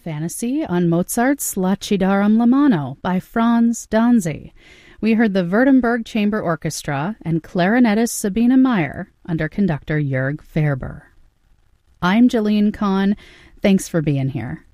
Fantasy on Mozart's La ci daram la mano by Franz Danzi. We heard the Württemberg Chamber Orchestra and clarinetist Sabine Meyer under conductor Jörg Ferber. I'm Jillian Kahn. Thanks for being here.